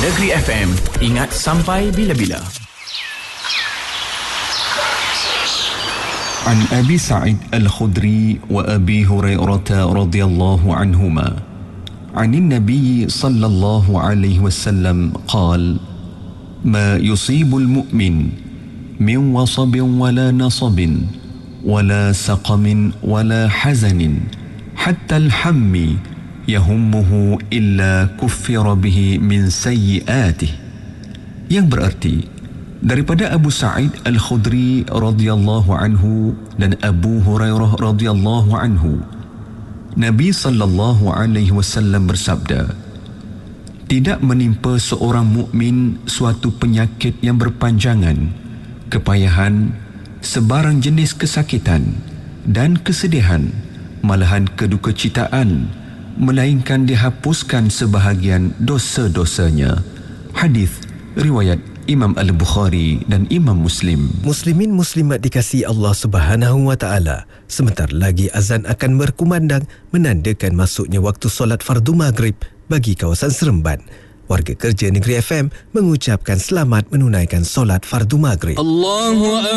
Negeri FM, ingat sampai bila-bila. عن أبي سعيد الخدري وأبي هريرة رضي الله عنهما عن النبي صلى الله عليه وسلم قال: ما يصيب المؤمن من وصب ولا نصب ولا سقم ولا حزن حتى الحم يهمه إلا كفر به من سيئاته. Yang berarti daripada Abu Sa'id Al-Khudri radhiyallahu anhu dan Abu Hurairah radhiyallahu anhu, Nabi sallallahu alaihi wasallam bersabda, tidak menimpa seorang mukmin suatu penyakit yang berpanjangan, kepayahan, sebarang jenis kesakitan dan kesedihan, malahan kedukecitaan, melainkan dihapuskan sebahagian dosa-dosanya. Hadis riwayat Imam Al-Bukhari dan Imam Muslim. Muslimin muslimat dikasihi Allah Subhanahu wa taala, sebentar lagi azan akan berkumandang menandakan masuknya waktu solat fardu maghrib bagi kawasan Seremban. Warga kerja Negeri FM mengucapkan selamat menunaikan solat fardu maghrib.